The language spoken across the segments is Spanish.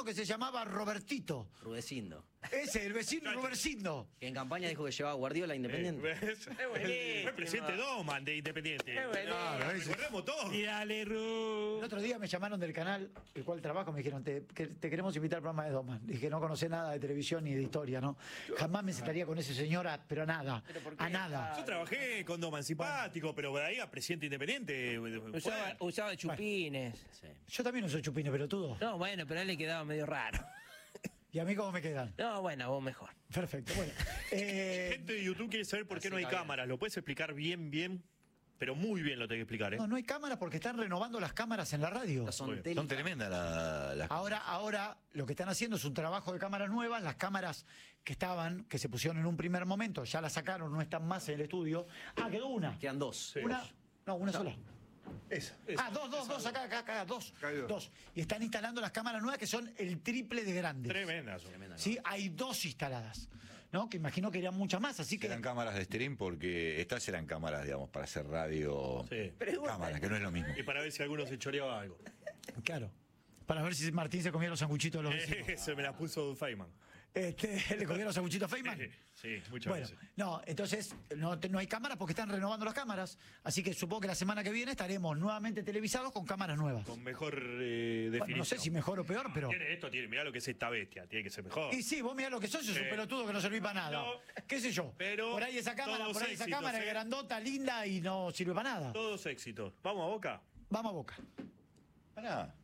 uno que se llamaba Robertito. Rudecindo. Ese, el vecino Robercindo. Que en campaña dijo que llevaba a Guardiola a Independiente. Fue presidente Doman de Independiente. Claro, Recordemos todo. Y dale, Ru. El otro día me llamaron del canal, el cual trabajo, me dijeron, te queremos invitar al programa de Doman. Dije, no conocé nada de televisión ni de historia, ¿no? Jamás me sentaría con ese señor, pero a nada. A nada. Yo trabajé con Doman simpático, pero de ahí a presidente Independiente. Usaba chupines. Sí. Yo también no soy chupine pelotudo. No, bueno, pero a él le quedaba medio raro. ¿Y a mí cómo me quedan? No, bueno, vos mejor. Perfecto, bueno. Gente de YouTube quiere saber por qué Así no hay está bien. cámaras. ¿Lo puedes explicar bien? Pero muy bien lo tengo que explicar, ¿eh? No, no hay cámaras porque están renovando las cámaras en la radio. Son Son tremendas las... Ahora lo que están haciendo es un trabajo de cámaras nuevas. Las cámaras que se pusieron en un primer momento, ya las sacaron, no están más en el estudio. Ah, quedó una. Quedan dos. Una sola. Esa. Dos, acá, dos. Acá hay dos. Dos. Y están instalando las cámaras nuevas que son el triple de grandes. Tremendas. Sí, hay dos instaladas, ¿no? Que imagino que eran muchas más, así que... Eran cámaras de stream porque estas eran cámaras, digamos, para hacer radio. Sí. Cámaras, que no es lo mismo. Y para ver si alguno se choreaba algo. Claro. Para ver si Martín se comía los sanguchitos de los vecinos. Eso me la puso Feynman. ¿Le comieron los sanguchitos a Feynman? Sí, muchas Bueno, veces. no, entonces no hay cámaras porque están renovando las cámaras. Así que supongo que la semana que viene estaremos nuevamente televisados con cámaras nuevas. Con mejor definición. Bueno, no sé si mejor o peor, pero... Mirá lo que es esta bestia, tiene que ser mejor. Y sí, vos mirá lo que sos, sos un pelotudo que no servís para nada. No. ¿Qué sé yo? Pero por ahí esa cámara, todos éxitos, es grandota, linda y no sirve para nada. Todos éxitos. ¿Vamos a Boca? Vamos a Boca. Pará.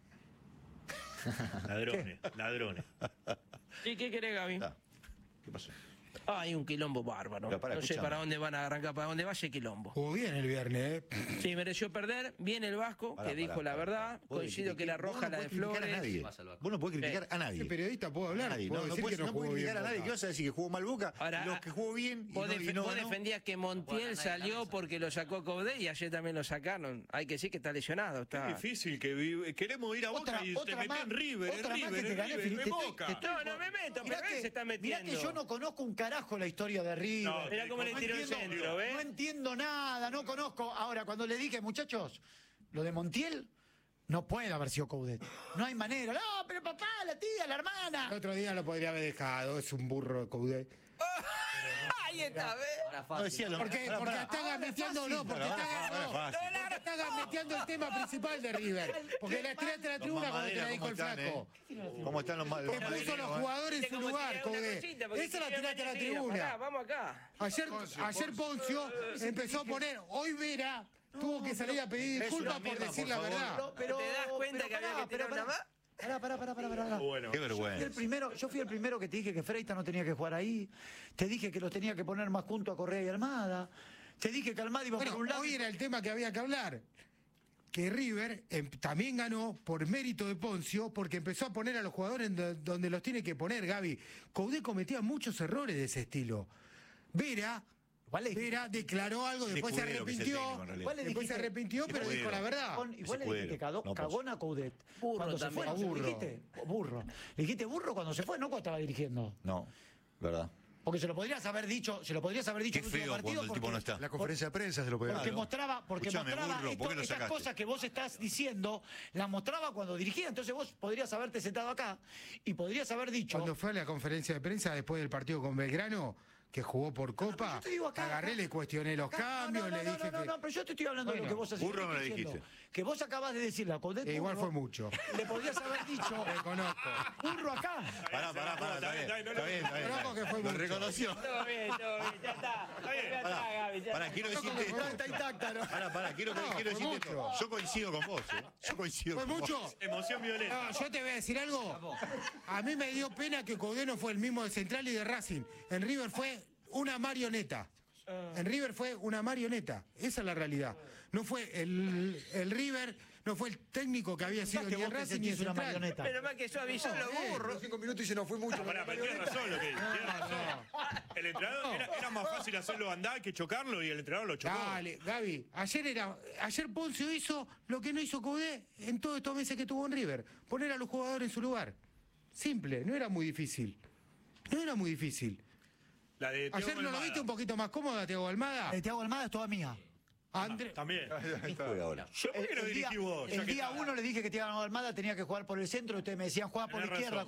Ladrones. ¿Y qué querés, Gaby? ¿Qué pasó? Hay un quilombo bárbaro. Pero para, No sé escúchame. para dónde van a arrancar, para dónde vaya el quilombo. Jugó bien el viernes, Sí, mereció perder. Viene el Vasco, que dijo la verdad. Coincido que la roja, la de Flores. Vos no podés criticar a nadie. ¿Qué periodista puedo hablar? Nadie. Puedo No decir podés que no jugó criticar bien a nadie. Boca. ¿Qué vas a decir? ¿Que jugó mal Boca? Ahora, Los que jugó bien y vos no vos ganó. defendías que Montiel salió porque lo sacó Coudet y ayer también lo sacaron. Hay que decir que está lesionado. Qué Está... difícil que queremos ir a Boca y te metí en River, otra más que te gané, Felipe, en Boca. No me meto, pero él se está metiendo. Mirá que yo no conozco un carajo la historia de River. No, Mirá cómo le tiró el centro, ¿ves? No entiendo nada, no conozco. Ahora, cuando le dije, muchachos, lo de Montiel no puede haber sido Coudet. No hay manera. No, pero papá, la tía, la hermana. El otro día lo podría haber dejado, es un burro de Coudet. Ahí está, ¿ves? Era No fácil. decía lo Porque está gambeteando, no, porque está gambeteando el tema principal de River. Porque la tiraste a la tribuna cuando te la dijo el flaco. ¿Cómo están los Que puso los jugadores en su lugar, Coudet. Esa la tiraste a la tribuna. Vamos acá. Ayer Poncio empezó a poner, hoy Vera tuvo que salir a pedir disculpas por decir la verdad. Pero, ¿Te das cuenta que había que tirar una más? Pará. Bueno. Qué vergüenza. Yo fui el primero que te dije que Freita no tenía que jugar ahí. Te dije que los tenía que poner más junto a Correa y Almada. Te dije que Almada iba Bueno, por un lado. hoy era el tema que había que hablar. Que River también ganó por mérito de Poncio, porque empezó a poner a los jugadores donde los tiene que poner, Gaby. Coudet cometía muchos errores de ese estilo. Vera declaró algo, después se Escudero, que es el arrepintió. técnico, en realidad. Después se arrepintió, pero Escudero. dijo la verdad. Igual le Ese dijiste cuero, cagón a Coudet. Burro Cuando se también. fue, ¿no? Burro. Le dijiste burro. Le dijiste burro cuando se fue, no cuando estaba dirigiendo. No, verdad. Porque se lo podrías haber dicho Qué en el último feo partido. cuando el tipo no está. La conferencia de prensa se lo puede Porque dar. mostraba Escuchame, burro, ¿por qué lo estas sacaste? cosas que vos estás diciendo, las mostraba cuando dirigía. Entonces vos podrías haberte sentado acá y podrías haber dicho. Cuando fue a la conferencia de prensa después del partido con Belgrano, que jugó por pero Copa, yo te digo acá, le cuestioné los cambios, le dije que... pero yo te estoy hablando de lo Bueno, que vos has burro no le diciendo. dijiste. Que vos acabas de decirle a Coudet igual burro, fue mucho. Le podrías haber dicho Reconozco. burro acá. Pará, está bien. Reconozco que fue Lo mucho. reconoció. Todo bien, ya está. Pará, quiero decirte esto. Está intacta, ¿no? Pará, quiero fue decirte esto. mucho. Yo coincido con vos, Yo coincido ¿Fue con mucho? vos. Emoción violenta. No, yo te voy a decir algo. A mí me dio pena que Coudet no fue el mismo de Central y de Racing. En River fue una marioneta. En River fue una marioneta. Esa es la realidad. No fue el River, no fue el técnico que había sido que ni en vos te Racing ni en sentís una Central. marioneta. Pero más que yo avisó los burros. 5 minutos y se nos fue mucho. Pará, pero tiene razón lo que dice. Tiene razón. El entrenador era más fácil hacerlo andar que chocarlo y el entrenador lo chocó. Dale, Gaby, ayer Poncio hizo lo que no hizo Coudet en todos estos meses que tuvo en River. Poner a los jugadores en su lugar. Simple, no era muy difícil. No era muy difícil. La de Thiago Ayer no lo Almada. viste un poquito más cómoda, Thiago Almada. Thiago Almada es toda mía. También. ¿Quién juega ahora? ¿Yo por qué no dirigí vos? El día 1 le dije que Thiago Almada tenía que jugar por el centro y ustedes me decían juega por la Tenés izquierda. razón.